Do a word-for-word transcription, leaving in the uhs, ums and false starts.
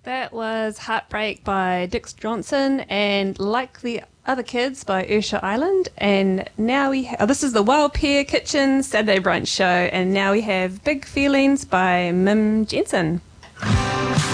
That was Heartbreak by Dix Johnson and Like the Other Kids by Ursha Island. And now we ha- oh, this is the Wild Pear Kitchen Saturday Brunch Show. And now we have Big Feelings by Mim Jensen.